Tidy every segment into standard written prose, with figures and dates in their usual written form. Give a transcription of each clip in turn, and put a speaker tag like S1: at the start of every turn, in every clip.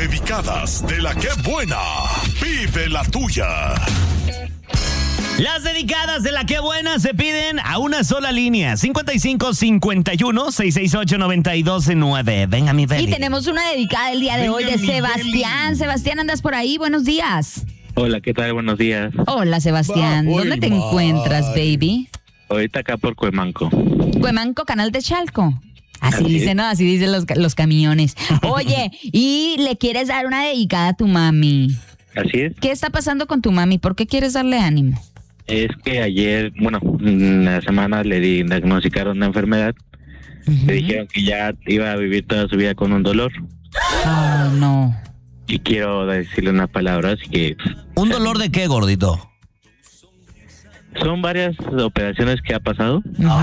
S1: dedicadas de la que buena. Vive la tuya.
S2: Las dedicadas de la que buena se piden a una sola línea. 5551-668-9209. Venga, mi Beli.
S3: Y tenemos una dedicada el día de hoy de Sebastián. Sebastián, ¿andas por ahí? Buenos días.
S4: Hola, ¿qué tal? Buenos días.
S3: Hola, Sebastián. ¿Dónde te encuentras, baby?
S4: Ahorita acá por Cuemanco.
S3: Cuemanco, Canal de Chalco. Así
S4: Así
S3: dicen,
S4: es.
S3: ¿no? Así dicen los camiones. Oye, ¿y le quieres dar una dedicada a tu mami?
S4: Así es.
S3: ¿Qué está pasando con tu mami? ¿Por qué quieres darle ánimo?
S4: Es que ayer, la semana le diagnosticaron una enfermedad. Le dijeron que ya iba a vivir toda su vida con un dolor.
S3: Ay, no.
S4: Y quiero decirle unas palabras que
S2: ¿Un dolor de qué, gordito?
S4: son varias operaciones que ha pasado.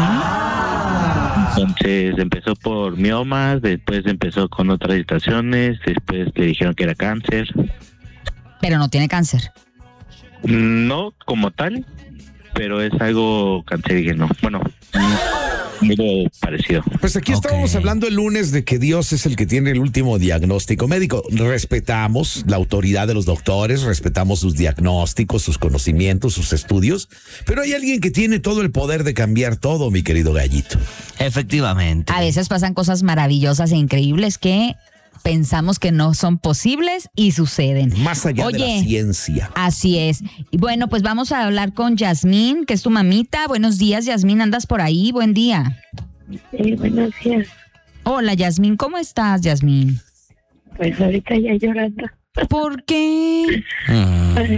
S4: Entonces empezó por miomas, después empezó con otras situaciones, después le dijeron que era cáncer.
S3: Pero no tiene cáncer.
S4: No como tal, pero es algo cancerígeno. Bueno, algo parecido.
S5: Pues aquí estábamos hablando el lunes de que Dios es el que tiene el último diagnóstico médico. Respetamos la autoridad de los doctores, respetamos sus diagnósticos, sus conocimientos, sus estudios, pero hay alguien que tiene todo el poder de cambiar todo, mi querido gallito.
S2: Efectivamente.
S3: A veces pasan cosas maravillosas e increíbles que pensamos que no son posibles y suceden.
S5: Más allá de la ciencia.
S3: Así es. Y bueno, pues vamos a hablar con Yasmín, que es tu mamita. Buenos días, Yasmín, ¿andas por ahí? Buen día.
S6: Sí, buenos días.
S3: Hola, Yasmín, ¿cómo estás, Yasmín?
S6: Pues ahorita ya llorando.
S3: ¿Por qué?
S6: Ay,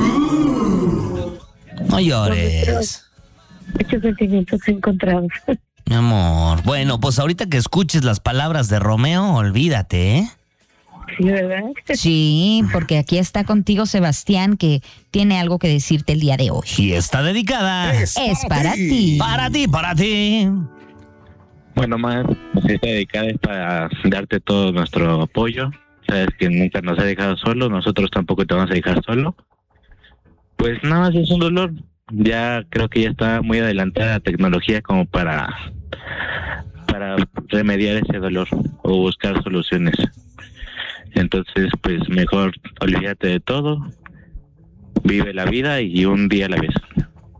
S2: No llores,
S6: muchos sentimientos encontrados.
S2: mi amor. Bueno, pues ahorita que escuches las palabras de Romeo, olvídate, ¿eh?
S6: Sí, ¿verdad?
S3: Sí, porque aquí está contigo Sebastián, que tiene algo que decirte el día de hoy.
S2: Y está dedicada.
S3: Es para ti.
S2: Para ti, para ti.
S4: Bueno, más, esta dedicada es para darte todo nuestro apoyo. Sabes que nunca nos has dejado solo, nosotros tampoco te vamos a dejar solo. Pues nada más es un dolor. Ya creo que ya está muy adelantada la tecnología como para remediar ese dolor o buscar soluciones. Entonces, pues mejor olvídate de todo, vive la vida y un día a la vez.